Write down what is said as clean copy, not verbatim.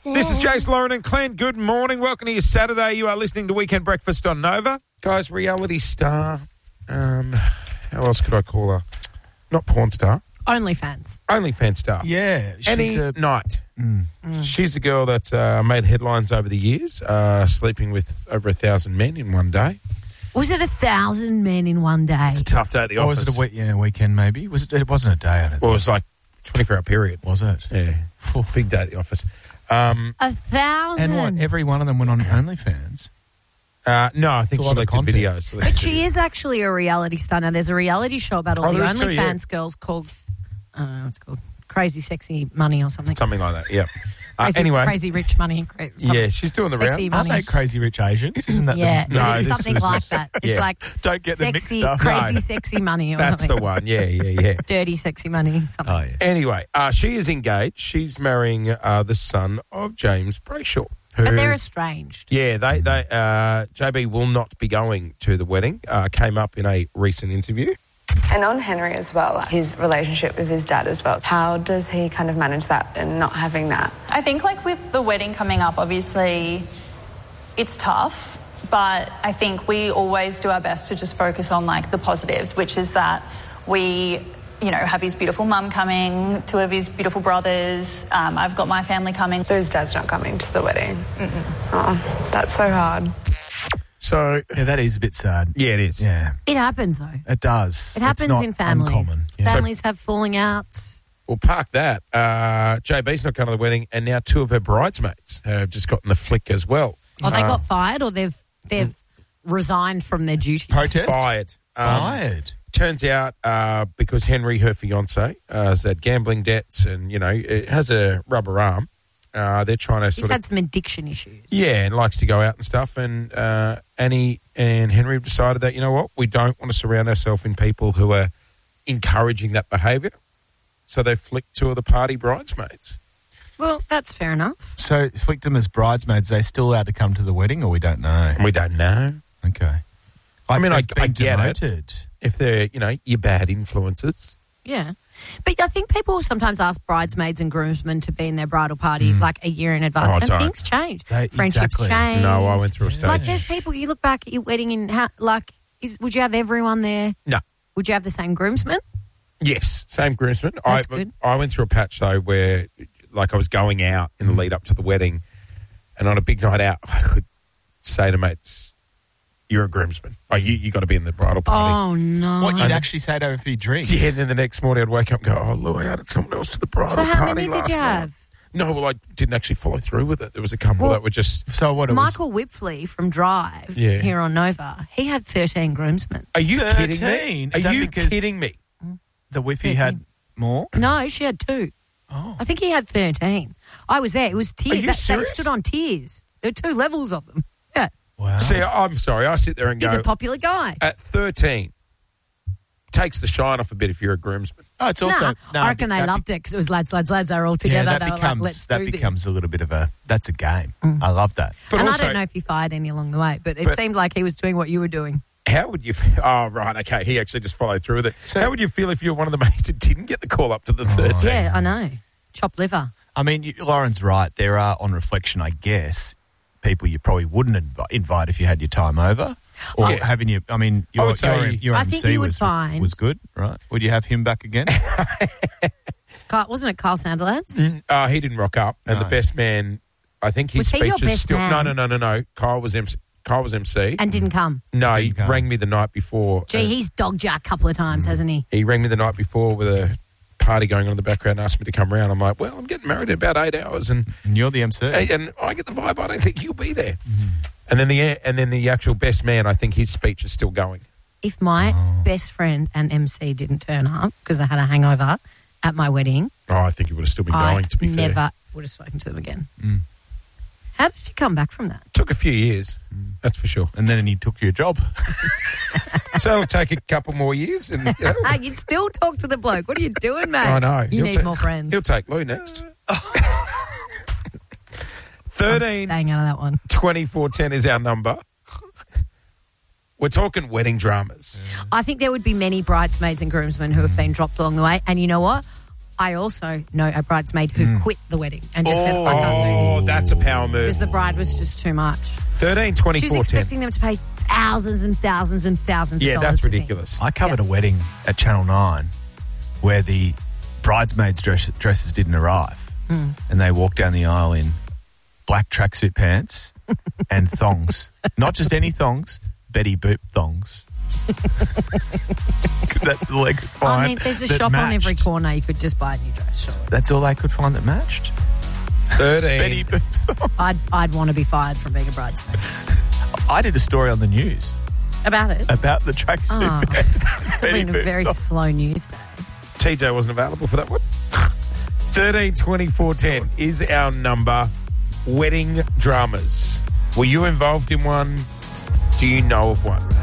This is Jace, Lauren and Glenn. Good morning. Welcome to your Saturday. You are listening to Weekend Breakfast on Nova. Guys, reality star. How else could I call her? Not porn star. OnlyFans star. Yeah. Annie Knight. She's a girl that's made headlines over the years, sleeping with over 1,000 men in one day. Was it 1,000 men in one day? It's a tough day at the office. Was it a weekend maybe? It wasn't a day, I don't think. Well, it was like 24-hour period. Was it? Yeah. Big day at the office. 1,000? And what, every one of them went on OnlyFans? No, I think It's a lot of selected content. videos. But she is actually a reality star. Now, there's a reality show about all the there is too, OnlyFans girls called, I don't know what it's called, Crazy Sexy Money or something. Something like that, yeah. Crazy, Anyway. Crazy Rich Money. Yeah, she's doing the Sexy rounds. Aren't money. they Crazy Rich Asians? Isn't that Yeah, No, it's this something is- like that. It's Yeah. like Don't get them mixed sexy, up. crazy, No. sexy money or That's something. the one, yeah. Dirty, sexy money. Something. Oh, yeah. Anyway, she is engaged. She's marrying the son of James Brayshaw. But they're estranged. Yeah, they JB will not be going to the wedding. Came up in a recent interview. And on Henry as well, his relationship with his dad as well. How does he kind of manage that and not having that? I think like with the wedding coming up, obviously it's tough, but I think we always do our best to just focus on like the positives, which is that we, you know, have his beautiful mum coming, two of his beautiful brothers. I've got my family coming. So his dad's not coming to the wedding? Oh, that's so hard. So, Yeah, that is a bit sad. yeah, it is. Yeah, It happens, though. it does. It happens It's not in families. uncommon. Yeah. Families have falling outs. We'll park that. JB's not going to the wedding, and now two of her bridesmaids have just gotten the flick as well. Or they got fired, or they've resigned from their duties. Protest? Fired. Fired. Turns out because Henry, her fiancé, has had gambling debts and, you know, it has a rubber arm, they're trying to He's sort of... had some addiction issues. Yeah, and likes to go out and stuff. And Annie and Henry have decided that, you know what, we don't want to surround ourselves in people who are encouraging that behaviour. So they flicked two of the party bridesmaids. Well, that's fair enough. So, flicked them as bridesmaids, they still allowed to come to the wedding, or we don't know? And we don't know Okay. I mean, I they've been get it. demoted. if they're, you know, your bad influences. Yeah. But I think people sometimes ask bridesmaids and groomsmen to be in their bridal party like a year in advance. Oh, and don't. things change. They- Friendships exactly. change. No, I went through a stage. Like there's people, you look back at your wedding and would you have everyone there? No. Would you have the same groomsmen? Yes, same groomsmen. That's good. I went through a patch, though, where like I was going out in the lead up to the wedding, and on a big night out, I could say to mates, you're a groomsman. Oh, you got to be in the bridal party. Oh, no. What, you'd actually say to her if you drink? Yeah, and then the next morning I'd wake up and go, oh, Lou, I added someone else to the bridal So party how many last did you night." have? No, well, I didn't actually follow through with it. There was a couple that were just... So what, it was... Michael Whipfley from Drive Yeah. here on Nova, he had 13 groomsmen. Are you 13? kidding me? Is Are that you because- kidding me? The Whiffy had more? No, she had 2. Oh. I think he had 13. I was there. It was tiers. Are you They serious? stood on tiers. There were 2 levels of them. Yeah. Wow. See, I'm sorry. I sit there and He's go, a popular guy. at 13, takes the shine off a bit if you're a groomsman. Oh, it's also... I reckon they loved it because it was lads. They were all together. Yeah, They that were like, let's do becomes this. a little bit of a... That's a game. I love that. But And also, I don't know if he fired any along the way, but it But- seemed like he was doing what you were doing. how would you... Oh, right, okay. He actually just followed through with it. So- how would you feel if you were one of the mates that didn't get the call up to the 13? Yeah, I know. Chopped liver. I mean, Lauren's right. There are, on reflection, I guess, people you probably wouldn't invite if you had your time over. Or Yeah. having your... I mean, I would say- your I MC think you would was, find- was good, right? Would you have him back again? Wasn't it Carl Sandilands? He didn't rock up. And No. the best man, I think his Was he speech your is best still... man? No. Kyle was MC. And didn't come. No, he Didn't come. rang me the night before. Gee, he's dogged you a couple of times, hasn't he? He rang me the night before with a party going on in the background and asked me to come round. I'm like, well, I'm getting married in about 8 hours and And you're the MC. and I get the vibe, I don't think you'll be there. And then the actual best man, I think his speech is still going. If my best friend and MC didn't turn up because they had a hangover at my wedding, Oh, I think he would have still been I going, to be fair. never would have spoken to them again. How did you come back from that? Took a few years, that's for sure. And then he took your job. So it'll take a couple more years. And you know, You still talk to the bloke. What are you doing, mate? I know. You He'll need more friends. He'll take Lou next. I'm 13 staying out of that one. 2410 is our number. We're talking wedding dramas. I think there would be many bridesmaids and groomsmen who have been dropped along the way. And you know what? I also know a bridesmaid who quit the wedding and just said, I can't do this. Oh, that's a power move. Because the bride was just too much. 13, 24, She's 10. expecting them to pay thousands and thousands and thousands of Yeah, dollars. that's for things. ridiculous. I covered a wedding at Channel 9 where the bridesmaids' dresses didn't arrive. And they walked down the aisle in black tracksuit pants and thongs. Not just any thongs, Betty Boop thongs. That's all they could find. I mean, there's a that shop on every matched. corner. You could just buy a new dress. Sure. That's all they could find that matched. 13. Betty Boop thongs. I'd want to be fired from being a bridesmaid. I did a story on the news About it. about the tracksuit pants. It's been a Boop very thongs. slow news day. TJ wasn't available for that one. 13, 24, 10 is our number. Wedding dramas. Were you involved in one? Do you know of one?